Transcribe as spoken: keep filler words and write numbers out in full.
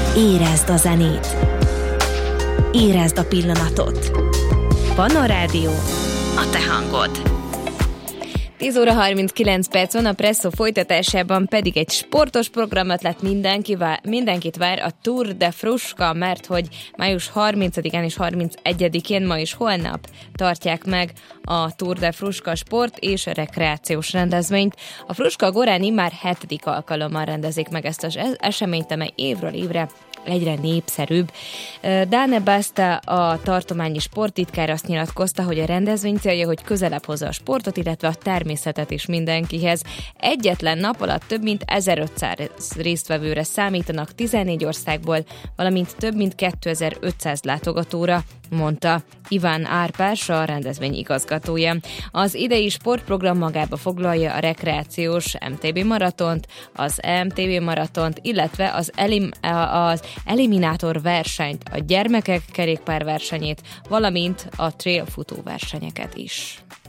Érezd a zenét! Érezd a pillanatot! Pannon Rádió, a te hangod! tíz óra harminckilenc perc van, a Presszó folytatásában pedig egy sportos programot lett mindenki vár, mindenkit vár a Tour de Fruska, mert hogy május harmincadikán és harmincegyedikén ma és holnap tartják meg a Tour de Fruska sport és rekreációs rendezvényt. A Fruska Gorán immár hetedik alkalommal rendezik meg ezt az eseményt, amely évről évre egyre népszerűbb. Dáne Basta, a tartományi sporttitkár azt nyilatkozta, hogy a rendezvény célja, hogy közelebb hozza a sportot, illetve a természetet is mindenkihez. Egyetlen nap alatt több mint ezerötszáz résztvevőre számítanak tizennégy országból, valamint több mint kétezer-ötszáz látogatóra, mondta Iván Árpás, a rendezvény igazgatója. Az idei sportprogram magába foglalja a rekreációs em té bé maratont, az em té bé maratont, illetve az, elim, az eliminátor versenyt, a gyermekek kerékpárversenyét, valamint a trail futó versenyeket is.